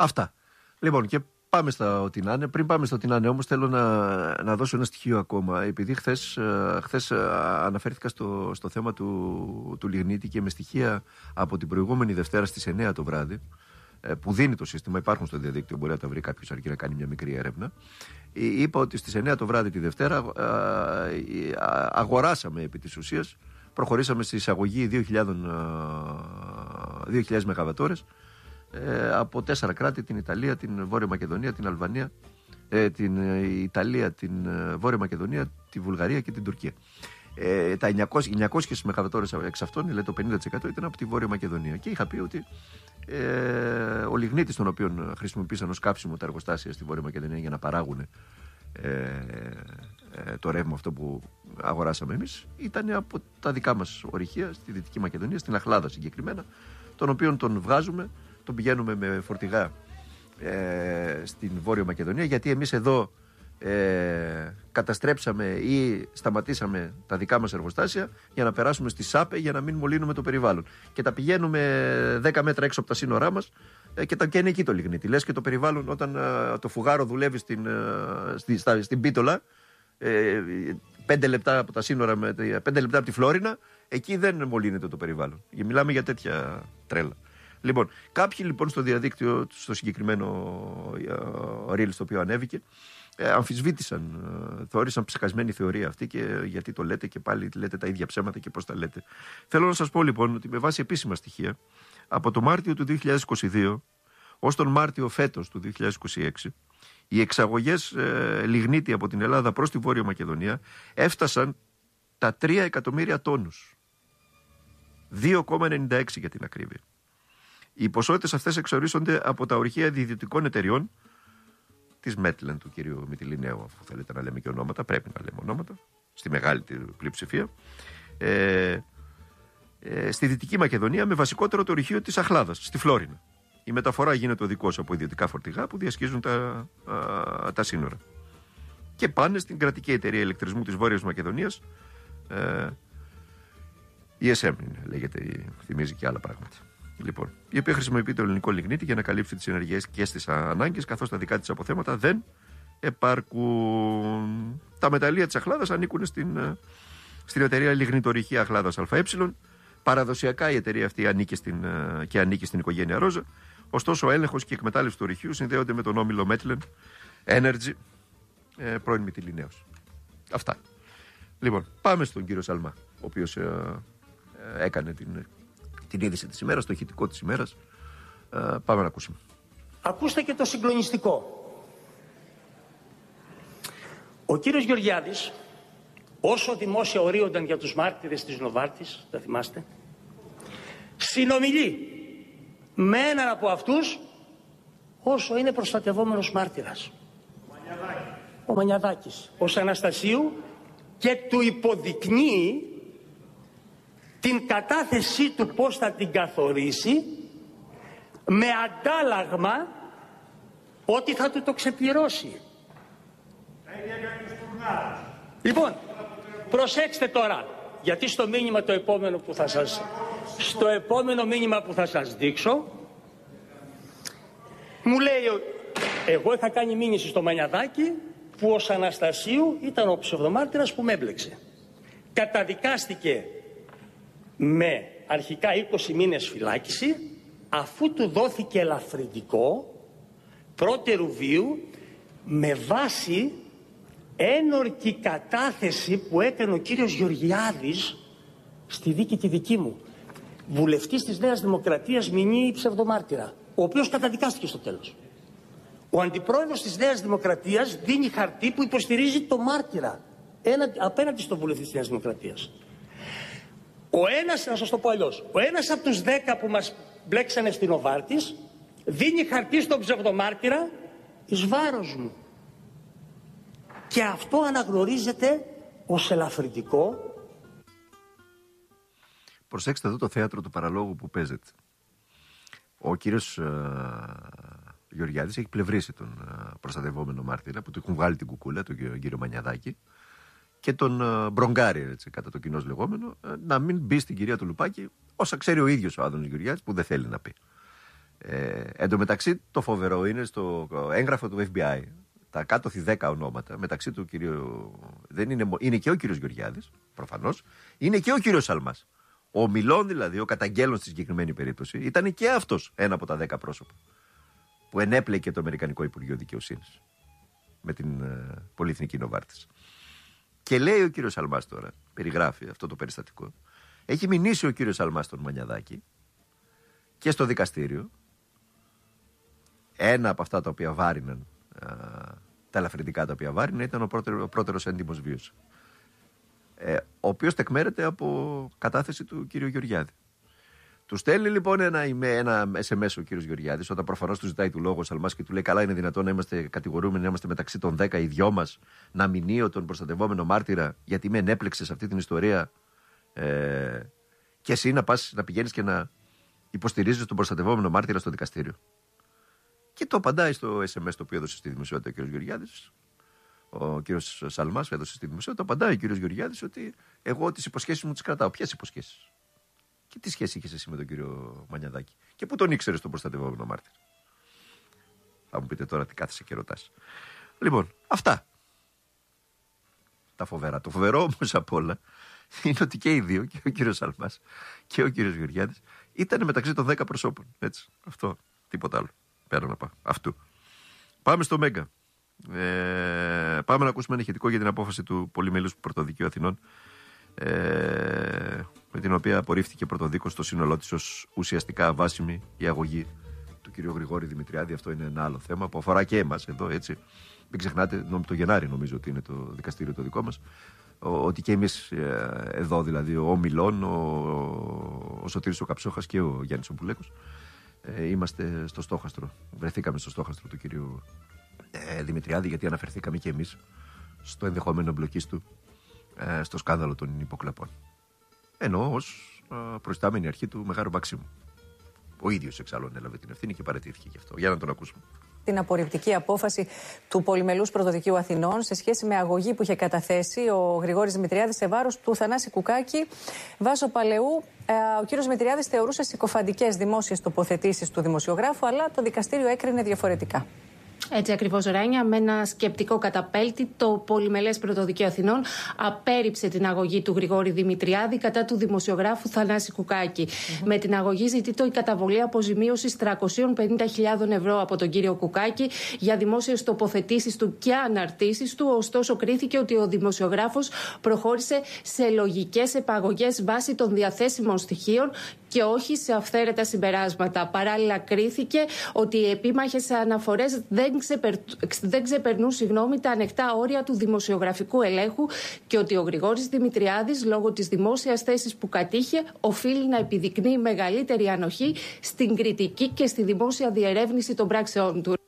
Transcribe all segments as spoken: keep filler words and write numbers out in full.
Αυτά. Λοιπόν, και πάμε στα ό,τι να είναι. Πριν πάμε στα ό,τι να είναι, όμως, θέλω να, να δώσω ένα στοιχείο ακόμα. Επειδή χθες, χθες αναφέρθηκα στο, στο θέμα του, του λιγνίτη και με στοιχεία από την προηγούμενη Δευτέρα στις εννιά το βράδυ, που δίνει το σύστημα, υπάρχουν στο διαδίκτυο, μπορεί να τα βρει κάποιος αρκεί να κάνει μια μικρή έρευνα. Είπα ότι στις εννιά το βράδυ τη Δευτέρα αγοράσαμε επί της ουσίας, προχωρήσαμε στη εισαγωγή δύο χιλιάδες μεγαβατόρες από τέσσερα κράτη, την Ιταλία, την Βόρεια Μακεδονία, την Αλβανία, την Ιταλία, την Βόρεια Μακεδονία, τη Βουλγαρία και την Τουρκία. Ε, τα εννιακόσιες μεγαβατόρες εξ αυτών, δηλαδή το πενήντα τοις εκατό ήταν από τη Βόρεια Μακεδονία. Και είχα πει ότι ε, ο λιγνίτης τον οποίο χρησιμοποίησαν ως κάψιμο τα εργοστάσια στη Βόρεια Μακεδονία για να παράγουν ε, ε, το ρεύμα αυτό που αγοράσαμε εμείς, ήταν από τα δικά μας ορυχεία στη Δυτική Μακεδονία, στην Αχλάδα συγκεκριμένα, τον οποίο τον βγάζουμε, τον πηγαίνουμε με φορτηγά ε, στην Βόρεια Μακεδονία, γιατί εμείς εδώ Ε, καταστρέψαμε ή σταματήσαμε τα δικά μας εργοστάσια για να περάσουμε στη ΣΑΠΕ για να μην μολύνουμε το περιβάλλον. Και τα πηγαίνουμε δέκα μέτρα έξω από τα σύνορά μας ε, και τα καίνε εκεί το λιγνίτη. Λες και το περιβάλλον, όταν ε, το φουγάρο δουλεύει στην, ε, στη, στα, στην Πίτολα, ε, πέντε λεπτά από τα σύνορα, με, πέντε λεπτά από τη Φλόρινα, εκεί δεν μολύνεται το περιβάλλον. Μιλάμε για τέτοια τρέλα. Λοιπόν, κάποιοι λοιπόν στο διαδίκτυο, στο συγκεκριμένο reel στο οποίο ανέβηκε, Ε, αμφισβήτησαν, ε, θεώρησαν ψεκασμένη θεωρία αυτή και γιατί το λέτε και πάλι λέτε τα ίδια ψέματα και πώς τα λέτε. Θέλω να σας πω λοιπόν ότι με βάση επίσημα στοιχεία από το Μάρτιο του δύο χιλιάδες είκοσι δύο ως τον Μάρτιο φέτος του δύο χιλιάδες είκοσι έξι οι εξαγωγές ε, λιγνίτη από την Ελλάδα προς τη Βόρεια Μακεδονία έφτασαν τα τρία εκατομμύρια τόνους. δύο κόμμα ενενήντα έξι για την ακρίβεια. Οι ποσότητες αυτές εξορίσσονται από τα ορυχεία ιδιωτικών εταιριών της Μέτλεν του κυρίου Μυτιληναίου, αφού θέλετε να λέμε και ονόματα, πρέπει να λέμε ονόματα, στη μεγάλη πλειοψηφία, ε, ε, στη Δυτική Μακεδονία, με βασικότερο το ορυχείο της Αχλάδας, στη Φλόρινα. Η μεταφορά γίνεται οδικώς από ιδιωτικά φορτηγά που διασχίζουν τα, α, τα σύνορα. Και πάνε στην κρατική εταιρεία ηλεκτρισμού της Βόρειας Μακεδονίας, ε, η ες εμ είναι, λέγεται, θυμίζει και άλλα πράγματα. Λοιπόν, η οποία χρησιμοποιεί το ελληνικό λιγνίτη για να καλύψει τις ενεργειακές της ανάγκες, καθώς τα δικά της αποθέματα δεν επαρκούν. Τα μεταλλεία της Αχλάδας ανήκουν στην, στην εταιρεία Λιγνητορυχεία Αχλάδας ΑΕ. Παραδοσιακά η εταιρεία αυτή ανήκει στην, και ανήκει στην οικογένεια Ρόζα. Ωστόσο, ο έλεγχος και η εκμετάλλευση του ορυχείου συνδέονται με τον όμιλο Μέτλεν Energy, ε, πρώην Μυτιληναίος. Αυτά. Λοιπόν, πάμε στον κύριο Σαλμά, ο οποίος ε, ε, έκανε την. την είδηση της ημέρας, το ηχητικό της ημέρας. Ε, πάμε να ακούσουμε. Ακούστε και το συγκλονιστικό. Ο κύριος Γεωργιάδης, όσο δημόσια ορίονταν για τους μάρτυρες της Νοβάρτης, θα θυμάστε, συνομιλεί με έναν από αυτούς όσο είναι προστατευόμενος μάρτυρας. Ο Μανιαδάκης. Ο Μανιαδάκης, ως Αναστασίου, και του υποδεικνύει την κατάθεσή του πώς θα την καθορίσει, με αντάλλαγμα ότι θα του το ξεπληρώσει. Λοιπόν, προσέξτε τώρα, γιατί στο μήνυμα το επόμενο που θα σας, στο επόμενο μήνυμα που θα σας δείξω, μου λέει, εγώ είχα κάνει μήνυση στο Μανιαδάκη που ως Αναστασίου ήταν ο ψευδομάρτυρας που με έμπλεξε. Καταδικάστηκε με αρχικά είκοσι μήνες φυλάκιση, αφού του δόθηκε ελαφρυντικό πρώτερου βίου με βάση ένορκη κατάθεση που έκανε ο κύριος Γεωργιάδης στη δίκη τη δική μου, βουλευτής της Νέας Δημοκρατίας, μηνύει ψευδομάρτυρα, ο οποίος καταδικάστηκε στο τέλος. Ο αντιπρόεδρος της Νέας Δημοκρατίας δίνει χαρτί που υποστηρίζει το μάρτυρα ένα, απέναντι στον βουλευτή της Νέας Δημοκρατίας. Ο ένας, να σας το πω αλλιώς, ο ένας από τους δέκα που μας μπλέξανε στην Νοβάρτης δίνει χαρτί στον ψευδομάρτυρα εις βάρος μου. Και αυτό αναγνωρίζεται ως ελαφρυντικό. Προσέξτε εδώ το θέατρο του παραλόγου που παίζεται. Ο κύριος ε, Γεωργιάδης έχει πλευρίσει τον ε, προστατευόμενο μάρτυρα που του έχουν βγάλει την κουκούλα, τον κύριο Μανιαδάκη, και τον ε, μπρογκάρει, έτσι, κατά το κοινός λεγόμενο, ε, να μην μπει στην κυρία του Λουπάκη όσα ξέρει ο ίδιος ο Άδωνης Γεωργιάδης, που δεν θέλει να πει. Ε, Ε, εν τω μεταξύ, το φοβερό είναι στο έγγραφο του εφ μπι άι, τα κάτωθι δέκα ονόματα, μεταξύ του κυρίου. Δεν είναι, είναι και ο κύριος Γεωργιάδης, προφανώς, είναι και ο κύριος Σαλμάς. Ο Μιλών, δηλαδή, ο καταγγέλλον στη συγκεκριμένη περίπτωση, ήταν και αυτός ένα από τα δέκα πρόσωπα που ενέπλεκε το Αμερικανικό Υπουργείο Δικαιοσύνης με την ε, πολυεθνική Νοβάρτης. Και λέει ο κύριος Σαλμάς τώρα, περιγράφει αυτό το περιστατικό, έχει μηνύσει ο κύριος Σαλμάς τον Μανιαδάκη και στο δικαστήριο. Ένα από αυτά τα οποία βάριναν, α, τα ελαφρυντικά τα οποία βάριναν, ήταν ο, πρώτερο, ο πρώτερος έντιμος βίος. Ε, ο οποίος τεκμέρεται από κατάθεση του κύριου Γεωργιάδη. Του στέλνει λοιπόν ένα, ένα ες εμ ες ο κύριος Γεωργιάδης, όταν προφανώς του ζητάει του λόγου ο Σαλμάς και του λέει: καλά, είναι δυνατόν να είμαστε κατηγορούμενοι, να είμαστε μεταξύ των δέκα οι δυο μας, να μηνύω τον προστατευόμενο μάρτυρα, γιατί με ενέπλεξε σε αυτή την ιστορία, ε, και εσύ να πας να πηγαίνεις και να υποστηρίζεις τον προστατευόμενο μάρτυρα στο δικαστήριο. Και το απαντάει στο ες εμ ες το οποίο έδωσε στη δημοσιότητα ο κύριος Γεωργιάδης. Ο κύριος Σαλμάς έδωσε στη δημοσιότητα. Απαντάει ο κύριος Γεωργιάδης ότι εγώ τις υποσχέσεις μου τις κρατάω. Ποιες υποσχέσεις? Και τι σχέση είχες εσύ με τον κύριο Μανιαδάκη? Και πού τον ήξερες τον προστατευόμενο μάρτυρα? Θα μου πείτε τώρα τι κάθεσαι και ρωτάς. Λοιπόν, αυτά. Τα φοβερά. Το φοβερό όμως απ' όλα είναι ότι και οι δύο, και ο κύριος Σαλμάς και ο κύριος Γεωργιάδης, ήταν μεταξύ των δέκα προσώπων. Έτσι. Αυτό. Τίποτα άλλο. Πέρα να πάω. Αυτού. Πάμε στο Μέγκα. Ε, πάμε να ακούσουμε ένα ηχητικό για την απόφαση του Πολυμελούς Πρωτοδικείου Αθηνών, ε, με την οποία απορρίφθηκε πρωτοδίκος στο σύνολό της ως ουσιαστικά αβάσιμη η αγωγή του κ. Γρηγόρη Δημητριάδη. Αυτό είναι ένα άλλο θέμα που αφορά και εμάς εδώ, έτσι. Μην ξεχνάτε, το Γενάρη νομίζω ότι είναι το δικαστήριο το δικό μας, ότι και εμείς εδώ, δηλαδή ο Μιλών, ο, ο Σωτήρης ο Καψόχας και ο Γιάννης ο Πουλέκος, ε, είμαστε στο στόχαστρο. Βρεθήκαμε στο στόχαστρο του κυρίου ε, Δημητριάδη, γιατί αναφερθήκαμε και εμείς στο ενδεχόμενο εμπλοκής του ε, στο σκάνδαλο των υποκλαπών. Ενώ ως ε, προϊστάμενη αρχή του Μεγάρου Μαξίμου. Ο ίδιος εξάλλου έλαβε την ευθύνη και παραιτήθηκε γι' αυτό. Για να τον ακούσουμε. Την απορριπτική απόφαση του Πολυμελούς Πρωτοδικείου Αθηνών σε σχέση με αγωγή που είχε καταθέσει ο Γρηγόρης Δημητριάδης σε βάρος του Θανάση Κουκάκη. Βάσο Παλαιού, ο κύριος Δημητριάδης θεωρούσε συκοφαντικές δημόσιες τοποθετήσεις του δημοσιογράφου, αλλά το δικαστήριο έκρινε διαφορετικά. Έτσι ακριβώς, Ράνια, με ένα σκεπτικό καταπέλτη, το Πολυμελές Πρωτοδικείο Αθηνών απέρριψε την αγωγή του Γρηγόρη Δημητριάδη κατά του δημοσιογράφου Θανάση Κουκάκη. Mm-hmm. Με την αγωγή ζητείται η καταβολή αποζημίωσης τριακόσιες πενήντα χιλιάδες ευρώ από τον κύριο Κουκάκη για δημόσιες τοποθετήσεις του και αναρτήσεις του. Ωστόσο, κρίθηκε ότι ο δημοσιογράφος προχώρησε σε λογικές επαγωγές βάσει των διαθέσιμων στοιχείων και όχι σε αυθαίρετα συμπεράσματα. Παράλληλα, κρίθηκε ότι οι επίμαχες αναφορές δεν, ξεπερ... δεν ξεπερνούν συγγνώμη, τα ανεκτά όρια του δημοσιογραφικού ελέγχου και ότι ο Γρηγόρης Δημητριάδης, λόγω της δημόσιας θέσης που κατήχε, οφείλει να επιδεικνύει μεγαλύτερη ανοχή στην κριτική και στη δημόσια διερεύνηση των πράξεών του.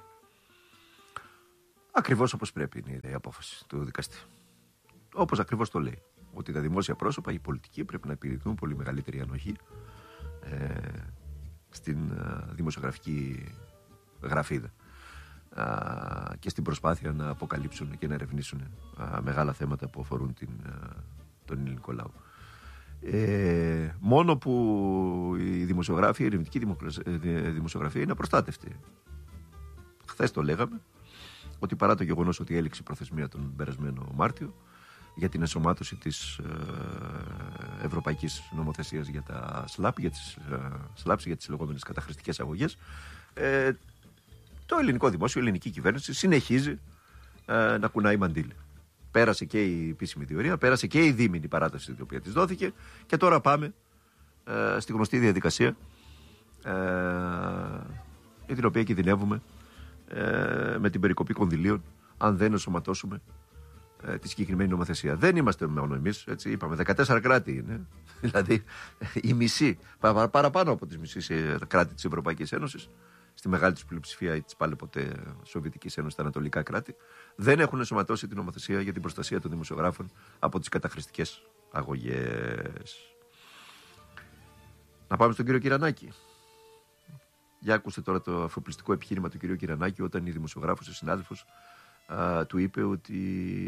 Ακριβώς όπως πρέπει είναι η απόφαση του δικαστή. Όπως ακριβώς το λέει. Ότι τα δημόσια πρόσωπα, οι πολιτικοί, πρέπει να επιδεικνύουν πολύ μεγαλύτερη ανοχή ε, στην ε, δημοσιογραφική γραφίδα ε, και στην προσπάθεια να αποκαλύψουν και να ερευνήσουν ε, μεγάλα θέματα που αφορούν την, ε, τον ελληνικό λαό. Ε, μόνο που η δημοσιογράφία, η ερευνητική δημοσιογραφία είναι απροστάτευτη. Χθες το λέγαμε, ότι παρά το γεγονός ότι έληξε η προθεσμία τον περασμένο Μάρτιο για την ενσωμάτωση της ε, ευρωπαϊκής νομοθεσίας για τα σλάπ, για τις ε, σλάπς, για τις λεγόμενες καταχρηστικές αγωγές, ε, το ελληνικό δημόσιο, η ελληνική κυβέρνηση συνεχίζει ε, να κουνάει μαντήλι. Πέρασε και η επίσημη διορία, πέρασε και η δίμηνη παράταση την οποία της δόθηκε και τώρα πάμε ε, στη γνωστή διαδικασία ε, για την οποία κινδυνεύουμε ε, με την περικοπή κονδυλίων αν δεν ενσωματώσουμε ε, τη συγκεκριμένη νομοθεσία. Δεν είμαστε μόνο εμείς, έτσι είπαμε, δεκατέσσερα κράτη είναι, δηλαδή η μισή, παρα, παραπάνω από τις μισές κράτη της Ευρωπαϊκής Ένωσης, στη μεγάλη τους πλειοψηφία ή της πάλι ποτέ Σοβιετικής Ένωσης, τα ανατολικά κράτη, δεν έχουν ενσωματώσει την νομοθεσία για την προστασία των δημοσιογράφων από τις καταχρηστικές αγωγές. Να πάμε στον κύριο Κυρανάκη. Για άκουστε τώρα το αφοπλιστικό επιχείρημα του κυρίου Κυρανάκη όταν η δημοσιογράφος, ο συνάδελφος, α, του είπε ότι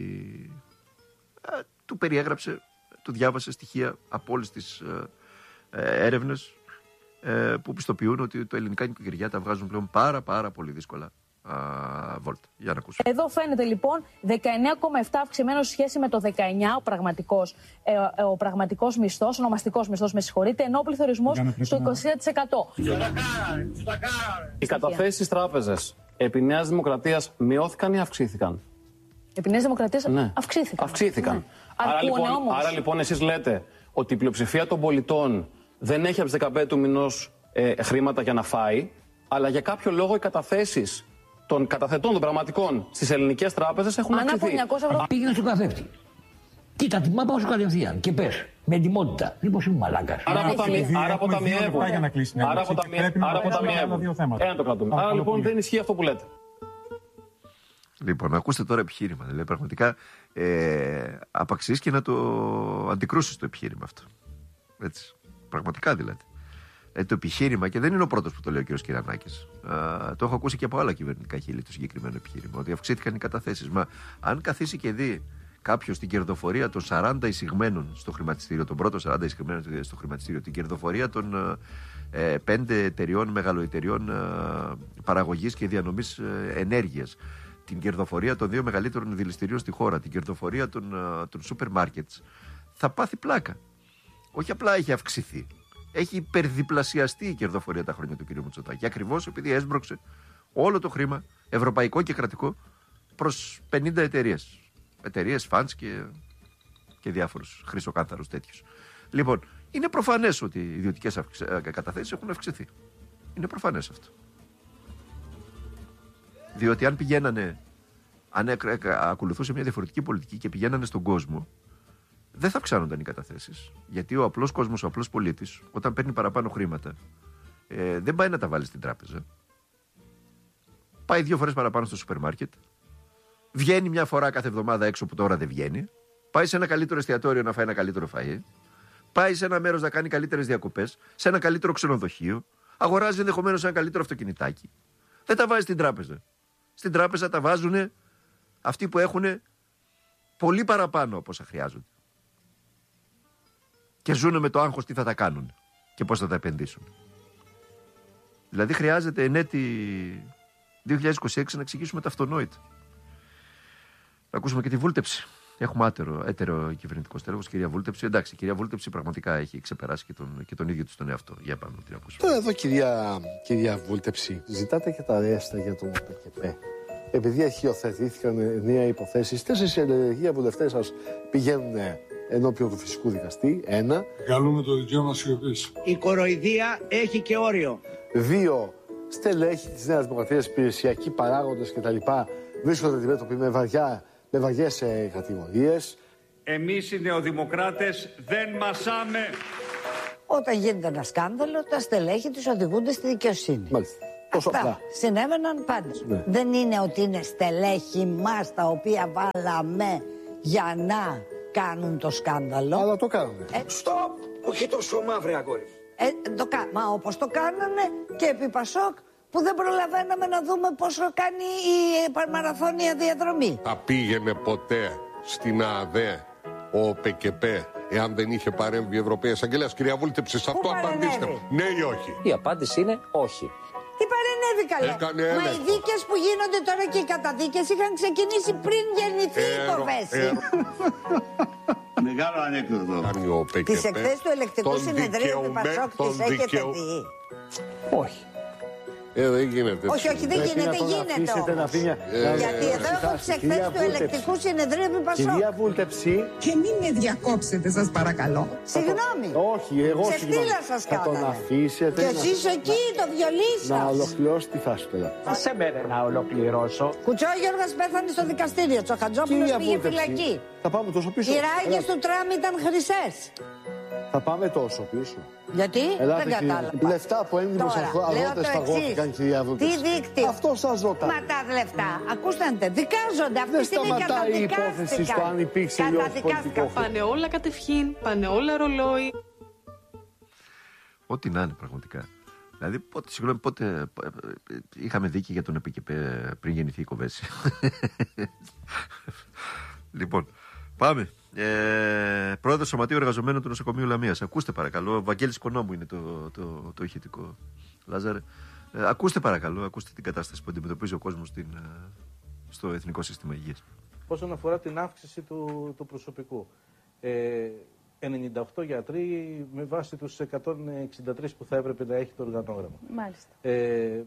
α, του περιέγραψε, του διάβασε στοιχεία από όλες τις α, έρευνες ε, που πιστοποιούν ότι τα ελληνικά νοικοκυριά τα βγάζουν πλέον πάρα πάρα πολύ δύσκολα. Βόλτα. Για να ακούσουμε. Εδώ φαίνεται λοιπόν δεκαεννέα κόμμα επτά αυξημένο σε σχέση με το δεκαεννιά ο πραγματικός, ε, ο πραγματικός μισθός, ο ονομαστικός μισθός, με συγχωρείτε, ενώ ο πληθωρισμός στο είκοσι ένα τοις εκατό. Οι καταθέσεις στις τράπεζες επί Νέας Δημοκρατίας μειώθηκαν ή αυξήθηκαν? Επί Νέας Δημοκρατίας ναι. αυξήθηκαν. Αυξήθηκαν. Ναι. Άρα, λοιπόν, όμως. άρα λοιπόν εσείς λέτε ότι η πλειοψηφία των πολιτών δεν έχει από τις δεκαπέντε του μηνός ε, χρήματα για να φάει, αλλά για κάποιο λόγο οι καταθέσεις των καταθετών, των πραγματικών στις ελληνικές τράπεζες έχουν Αν αυξηθεί. ευρώ... Πήγαινε στο καθρέφτη. Κοίτα την μάπα σου κατευθείαν και πες με εντυμότητα. Μήπως είμαι μαλάκας. Άρα αποταμιεύουν. Άρα αποταμιεύουν. Άρα αποταμιεύουν. Ένα το κρατούμε. Άρα λοιπόν δεν ισχύει αυτό που λέτε. Λοιπόν, ακούστε τώρα επιχείρημα. Δηλαδή, πραγματικά ε, απαξίσεις και να το αντικρούσεις το επιχείρημα αυτό. Έτσι. Πραγματικά δηλαδή. Ε, το επιχείρημα, και δεν είναι ο πρώτος που το λέει ο κ. Κυρανάκης. Α, το έχω ακούσει και από άλλα κυβερνητικά χείλη το συγκεκριμένο επιχείρημα. Ότι αυξήθηκαν οι καταθέσεις. Μα αν καθίσει και δει κάποιος την κερδοφορία των σαράντα εισηγμένων στο χρηματιστήριο, των πρώτων σαράντα εισηγμένων στο χρηματιστήριο, την κερδοφορία των ε, πέντε εταιριών, μεγαλοεταιριών ε, παραγωγής και διανομής ε, ενέργειας, την κερδοφορία των δύο μεγαλύτερων δηληστηρίων στη χώρα, την κερδοφορία των, ε, των σούπερ μάρκετς, θα πάθει πλάκα. Όχι απλά έχει αυξηθεί. Έχει υπερδιπλασιαστεί η κερδοφορία τα χρόνια του κ. Μητσοτάκη. Ακριβώς επειδή έσπρωξε όλο το χρήμα, ευρωπαϊκό και κρατικό, προς πενήντα εταιρείες. Εταιρείες, φαντς και, και διάφορους χρυσοκάνθαρους τέτοιους. Λοιπόν, είναι προφανές ότι οι ιδιωτικές αυξ... καταθέσεις έχουν αυξηθεί. Είναι προφανές αυτό. Διότι αν πηγαίνανε, αν ακολουθούσε μια διαφορετική πολιτική και πηγαίνανε στον κόσμο, δεν θα αυξάνονταν οι καταθέσεις. Γιατί ο απλός κόσμος, ο απλός πολίτης, όταν παίρνει παραπάνω χρήματα, ε, δεν πάει να τα βάλει στην τράπεζα. Πάει δύο φορές παραπάνω στο σούπερ μάρκετ. Βγαίνει μια φορά κάθε εβδομάδα έξω που τώρα δεν βγαίνει. Πάει σε ένα καλύτερο εστιατόριο να φάει ένα καλύτερο φαΐ. Πάει σε ένα μέρος να κάνει καλύτερες διακοπές. Σε ένα καλύτερο ξενοδοχείο. Αγοράζει ενδεχομένως ένα καλύτερο αυτοκινητάκι. Δεν τα βάζει στην τράπεζα. Στην τράπεζα τα βάζουν αυτοί που έχουν πολύ παραπάνω από όσα χρειάζονται. Και ζουν με το άγχος τι θα τα κάνουν και πώς θα τα επενδύσουν. Δηλαδή χρειάζεται εν έτη δύο χιλιάδες είκοσι έξι να εξηγήσουμε τα αυτονόητα. Να ακούσουμε και τη βούλτεψη. Έχουμε άτερο, έτερο κυβερνητικό στέλεχος, κυρία Βούλτεψη. Εντάξει, η κυρία Βούλτεψη πραγματικά έχει ξεπεράσει και τον, και τον ίδιο της τον εαυτό. Για πάμε να την ακούσουμε. Τώρα εδώ, κυρία, κυρία Βούλτεψη, ζητάτε και τα ρέστα για τον ΠΚΠ. Επειδή αρχιοθετήθηκαν νέα υποθέσεις, τέσσερις ενεργεία βουλευτές σας πηγαίνουν ενώπιον του φυσικού δικαστή. Ένα. Καλούμε το δικαίωμα σιωπής. Η κοροϊδία έχει και όριο. Δύο. Στελέχη της Νέας Δημοκρατίας, υπηρεσιακοί παράγοντες κτλ. Βρίσκονται αντιμέτωποι με, βαριά, με βαριές ε, κατηγορίες. Εμείς οι νεοδημοκράτες δεν μασάμε. Όταν γίνεται ένα σκάνδαλο, τα στελέχη τους οδηγούνται στη δικαιοσύνη. Μάλιστα. Τόσο Αυτά απλά. συνέβαιναν πάντα. Ναι. Δεν είναι ότι είναι στελέχη μας τα οποία βάλαμε για να κάνουν το σκάνδαλο. Αλλά το κάνουν. Ε, Στοπ! Όχι τόσο μαύρη αγόρι. Ε, το, μα όπως το κάνανε και επί Πασόκ, που δεν προλαβαίναμε να δούμε πόσο κάνει η μαραθώνια διαδρομή. Θα πήγαινε ποτέ στην ΑΔΕ ο ΠΚΠ εάν δεν είχε παρέμβει η Ευρωπαία Εισαγγελέας? Κυρία Βούλτεψη, σε αυτό απαντήστε. Ναι ή όχι? Η απάντηση είναι όχι. Τι παρενέβη καλέ? Έκανε Μα έλεγχο. οι δίκες που γίνονται τώρα και οι καταδίκες είχαν ξεκινήσει πριν γεννηθεί η υπόθεση. Μεγάλο ανέκδοτο. Τις εκθέσεις του ελεκτικού συνεδρίου του Πασόκ τις έχετε δει? Όχι. Ε, δεν γίνεται. Όχι, όχι, δεν γίνεται, γίνεται όμως. Γιατί εδώ έχω τις εκθέσεις του ελεκτικού συνεδρίου του Πασόκ. Κυρία Βούλτεψη. Και μην με διακόψετε, σας παρακαλώ. Συγγνώμη. Όχι, εγώ συγγνώμη. Ξεφτύλα σας θα τον κάνανε. αφήσετε. Και εσείς εκεί, το βιολί σας. Να ολοκληρώσει τη φάση τώρα. Θα σε μένε να ολοκληρώσω. Κουτσόγιοργας πέθανε στο δικαστήριο. Τσοχατζόπουλος πήγε φυλακή. Θα πάμε τόσο πίσω. Οι ράγες του τραμ ήταν χρυσές. Θα πάμε τόσο πίσω. Γιατί? Ελάτε, δεν κατάλαβα. Λεφτά που έμειναν αγρότες φαγώθηκαν, κυρία Βούλτεψη. Τι δίκτυο? Αυτό σας ρωτάω. Μα τα λεφτά, ακούστε, δικάζονται. Αυτή τη στιγμή σταματάει η υπόθεση στο αν υπήρξε ή όχι πολιτικό. Πάνε όλα κατευχήν, πάνε όλα ρολόι. Ό,τι να είναι πραγματικά. Δηλαδή, πότε, συγγνώμη, πότε είχαμε δίκη για τον ΕΠΚΠ πριν γεννηθεί η Κοβέση. Λοιπόν, Πάμε. Ε, Πρόεδρος Σωματείου Εργαζομένων του Νοσοκομείου Λαμίας. Ακούστε παρακαλώ. Ο Βαγγέλης Κονόμου είναι το, το, το ηχητικό. Λάζαρε. Ε, ακούστε παρακαλώ. Ακούστε την κατάσταση που αντιμετωπίζει ο κόσμος στην, στο Εθνικό Σύστημα Υγείας. Όσον αφορά την αύξηση του, του προσωπικού. Ε, ενενήντα οκτώ γιατροί με βάση τους εκατόν εξήντα τρεις που θα έπρεπε να έχει το οργανόγραμμα. Μάλιστα. Ε,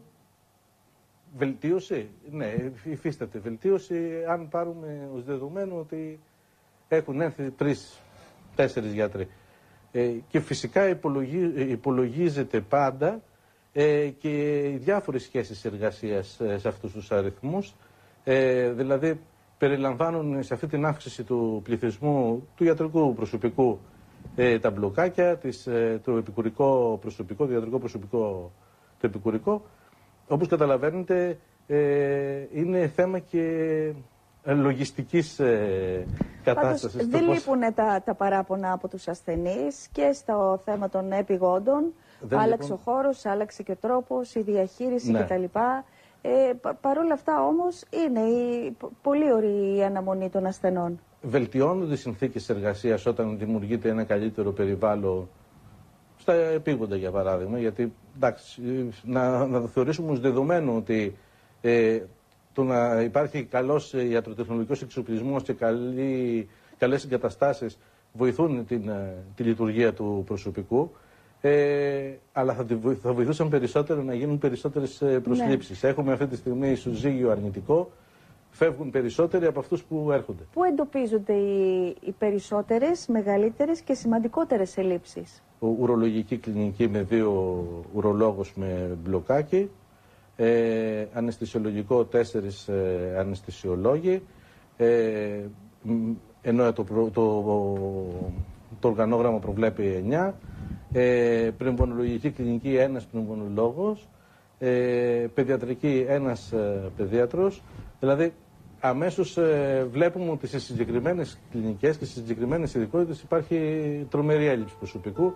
βελτίωση, ναι, υφίσταται βελτίωση αν πάρουμε ως δεδομένο ότι έχουν έρθει τρεις, τέσσερις γιατροί. Ε, και φυσικά υπολογι, υπολογίζεται πάντα ε, και οι διάφορες σχέσεις εργασίας ε, σε αυτούς τους αριθμούς. Ε, δηλαδή περιλαμβάνουν σε αυτή την αύξηση του πληθυσμού του ιατρικού προσωπικού ε, τα μπλοκάκια, της, ε, το επικουρικό προσωπικό, το ιατρικό προσωπικό, το επικουρικό. Όπως καταλαβαίνετε ε, είναι θέμα και λογιστικής ε, κατάστασης. Πάντως, δεν πώς... λείπουν τα, τα παράπονα από τους ασθενείς και στο θέμα των επιγόντων. Δεν άλλαξε λείπουν... ο χώρος, άλλαξε και ο τρόπος, η διαχείριση ναι. κτλ. Ε, πα, Παρ' όλα αυτά όμως είναι η, πολύ ωραία η αναμονή των ασθενών. Βελτιώνονται οι συνθήκες εργασίας όταν δημιουργείται ένα καλύτερο περιβάλλον στα επίγοντα για παράδειγμα, γιατί εντάξει, να, να το θεωρήσουμε ως δεδομένο ότι ε, το να υπάρχει καλός ιατροτεχνολογικός εξοπλισμός και καλή, καλές εγκαταστάσεις βοηθούν την, τη λειτουργία του προσωπικού. Ε, αλλά θα, θα βοηθούσαν περισσότερο να γίνουν περισσότερες προσλήψεις. Ναι. Έχουμε αυτή τη στιγμή ισοζύγιο αρνητικό, φεύγουν περισσότεροι από αυτούς που έρχονται. Πού εντοπίζονται οι, οι περισσότερες, μεγαλύτερες και σημαντικότερες ελλείψεις? Ο, ουρολογική κλινική με δύο ουρολόγους με μπλοκάκι, ε, αναισθησιολογικό τέσσερις ε, αναισθησιολόγοι, ε, ενώ το, το, το, το οργανόγραμμα προβλέπει εννιά. Ε, πνευμονολογική κλινική ένας πνευμονολόγος, ε, παιδιατρική ένας ε, παιδίατρος. Δηλαδή αμέσως ε, βλέπουμε ότι σε συγκεκριμένες κλινικές και σε συγκεκριμένες ειδικότητες υπάρχει τρομερή έλλειψη προσωπικού.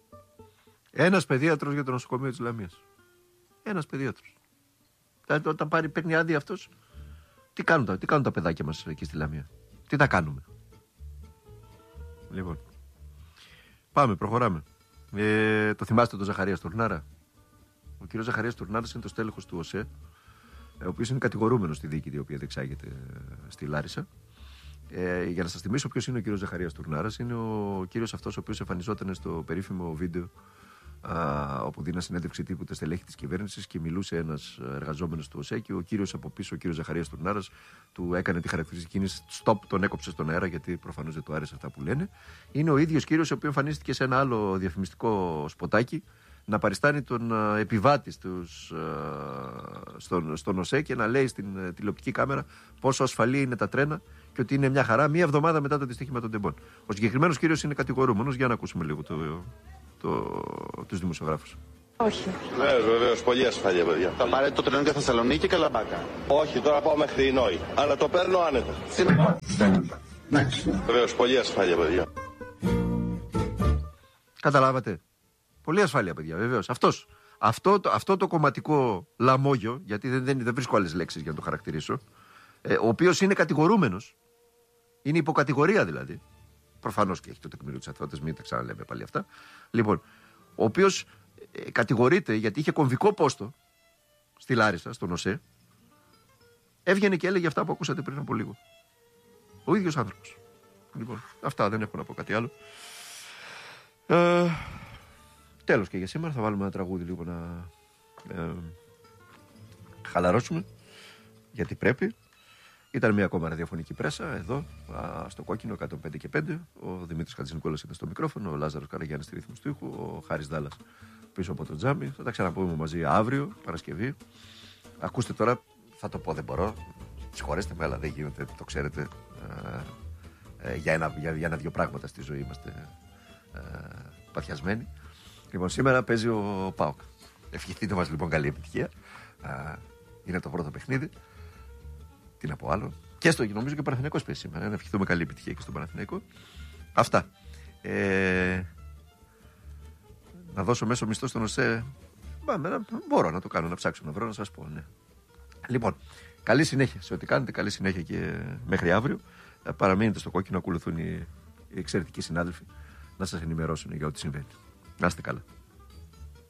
Ένας παιδίατρος για το νοσοκομείο της Λαμίας. Ένας παιδίατρος. Δηλαδή όταν πάρει, παίρνει άδεια αυτός, τι κάνουν, τα, τι κάνουν τα παιδάκια μας εκεί στη Λαμία? Τι θα κάνουμε? Λοιπόν, πάμε, προχωράμε. Ε, το θυμάστε τον Ζαχαρία Στουρνάρα? Ο κύριος Ζαχαρίας Στουρνάρας είναι το στέλεχος του ΟΣΕ, ο οποίος είναι κατηγορούμενος στη δίκη η οποία διεξάγεται στη Λάρισα. Ε, για να σας θυμίσω ποιος είναι ο κύριος Ζαχαρίας Στουρνάρας, είναι ο κύριος αυτός ο οποίος εμφανιζόταν στο περίφημο βίντεο α, όπου δίνα συνέντευξη τύπου τα στελέχη της κυβέρνησης και μιλούσε ένας εργαζόμενος του ΟΣΕ και ο κύριος από πίσω, ο κύριος Ζαχαρίας Στουρνάρας, του έκανε τη χαρακτηριστική κίνηση stop, τον έκοψε στον αέρα γιατί προφανώς δεν του άρεσε αυτά που λένε. Είναι ο ίδιος κύριος ο οποίος εμφανίστηκε σε ένα άλλο διαφημιστικό σποτάκι να παριστάνει τον uh, επιβάτη στους, uh, στον, στον ΟΣΕ και να λέει στην uh, τηλεοπτική κάμερα πόσο ασφαλή είναι τα τρένα και ότι είναι μια χαρά μία εβδομάδα μετά το δυστύχημα των τεμπών. Ο συγκεκριμένος κύριος είναι κατηγορούμενος. Για να ακούσουμε λίγο το, το, το, τους δημοσιογράφους. Όχι. Ναι, βεβαίως, πολύ ασφαλή, παιδιά. Θα πάρετε το τρένο για Θεσσαλονίκη και Καλαμπάκα? Όχι, τώρα πάω μέχρι Νόη. Αλλά το παίρνω άνετα. Βεβαίως, πολύ ασφαλή, παιδιά. Καταλάβατε? Πολύ ασφάλεια, παιδιά, βεβαίως. Αυτός, αυτό, το, αυτό το κομματικό λαμόγιο, γιατί δεν, δεν, δεν βρίσκω άλλες λέξεις για να το χαρακτηρίσω, ε, ο οποίος είναι κατηγορούμενος, είναι υποκατηγορία δηλαδή, προφανώς και έχει το τεκμήριο της αθωότητας, μην τα ξαναλέμε πάλι αυτά, λοιπόν, ο οποίος ε, κατηγορείται γιατί είχε κομβικό πόστο στη Λάρισα, στον ΟΣΕ, έβγαινε και έλεγε αυτά που ακούσατε πριν από λίγο. Ο ίδιος άνθρωπος. Λοιπόν, αυτά, δεν έχω να πω κάτι άλλο. Ε, Τέλος και για σήμερα. Θα βάλουμε ένα τραγούδι λίγο να ε, χαλαρώσουμε, γιατί πρέπει. Ήταν μια ακόμα ραδιοφωνική πρέσα εδώ α, στο Κόκκινο εκατόν πέντε και πέντε. Ο Δημήτρης Χατζηνικόλας ήταν στο μικρόφωνο, ο Λάζαρος Καραγιάννης στη ρύθμιση του ήχου, ο Χάρης Δάλλας πίσω από το τζάμι. Θα τα ξαναπούμε μαζί αύριο, Παρασκευή. Ακούστε τώρα, θα το πω, δεν μπορώ. Συγχωρέστε με, αλλά δεν γίνεται, το ξέρετε. Ε, ε, για, ένα, για, για ένα-δυο πράγματα στη ζωή είμαστε ε, παθιασμένοι. Λοιπόν, σήμερα παίζει ο ΠΑΟΚ. Ευχηθείτε μας λοιπόν καλή επιτυχία. Α, είναι το πρώτο παιχνίδι. Τι να πω άλλο. Και στο νομίζω και ο Παναθηναϊκός παίζει σήμερα. Να ευχηθούμε καλή επιτυχία και στον Παναθηναϊκό. Αυτά. Ε, να δώσω μέσο μισθό στον ΟΣΕ. Μπα, να, μπορώ να το κάνω, να ψάξω να βρω, να σας πω. Ναι. Λοιπόν, καλή συνέχεια σε ό,τι κάνετε. Καλή συνέχεια και μέχρι αύριο. παραμείνετε στο κόκκινο, ακολουθούν οι, οι εξαιρετικοί συνάδελφοι να σας ενημερώσουν για ό,τι συμβαίνει. Να είστε καλά.